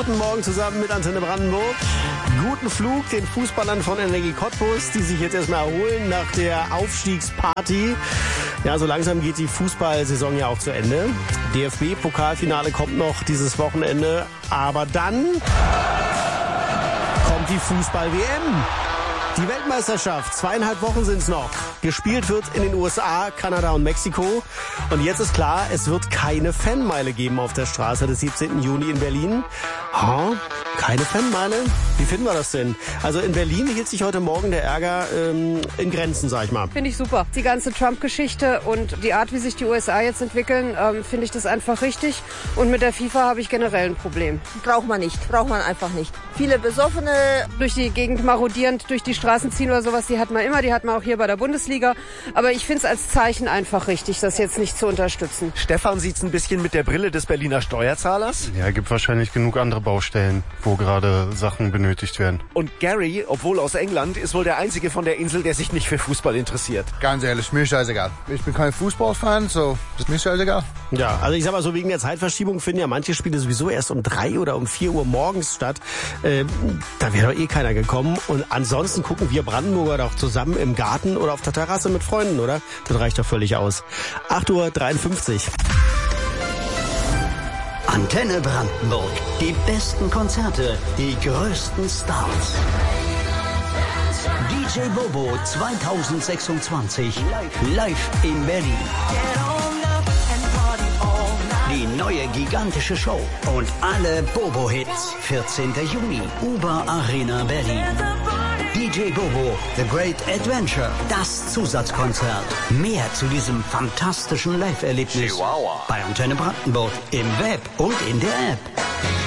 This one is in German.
Guten Morgen zusammen mit Antenne Brandenburg. Guten Flug den Fußballern von Energie Cottbus, die sich jetzt erstmal erholen nach der Aufstiegsparty. Ja, so langsam geht die Fußballsaison ja auch zu Ende. DFB-Pokalfinale kommt noch dieses Wochenende, aber dann kommt die Fußball-WM. Die Weltmeisterschaft, 2,5 Wochen sind's noch. Gespielt wird in den USA, Kanada und Mexiko. Und jetzt ist klar, es wird keine Fanmeile geben auf der Straße des 17. Juni in Berlin. Keine Fanmeile? Wie finden wir das denn? Also in Berlin hielt sich heute Morgen der Ärger in Grenzen, sag ich mal. Finde ich super. Die ganze Trump-Geschichte und die Art, wie sich die USA jetzt entwickeln, finde ich das einfach richtig. Und mit der FIFA habe ich generell ein Problem. Braucht man nicht. Braucht man einfach nicht. Viele Besoffene durch die Gegend marodierend, durch die Straßen ziehen oder sowas, die hat man immer, die hat man auch hier bei der Bundesliga. Aber ich finde es als Zeichen einfach richtig, das jetzt nicht zu unterstützen. Stefan sieht's ein bisschen mit der Brille des Berliner Steuerzahlers. Ja, gibt wahrscheinlich genug andere Baustellen, wo gerade Sachen benötigt werden. Und Gary, obwohl aus England, ist wohl der einzige von der Insel, der sich nicht für Fußball interessiert. Ganz ehrlich, mir ist scheißegal. Ich bin kein Fußballfan, so ist mir scheißegal. Ja, also ich sag mal so, wegen der Zeitverschiebung finden ja manche Spiele sowieso erst um 3 oder um 4 Uhr morgens statt. Da wäre doch eh keiner gekommen. Und ansonsten gucken wir Brandenburger doch zusammen im Garten oder auf der Terrasse mit Freunden, oder? Das reicht doch völlig aus. 8:53 Uhr. Antenne Brandenburg. Die besten Konzerte, die größten Stars. DJ Bobo 2026 live in Berlin. Die neue gigantische Show und alle Bobo-Hits. 14. Juni, Uber Arena Berlin. DJ Bobo, The Great Adventure, das Zusatzkonzert. Mehr zu diesem fantastischen Live-Erlebnis bei Antenne Brandenburg im Web und in der App.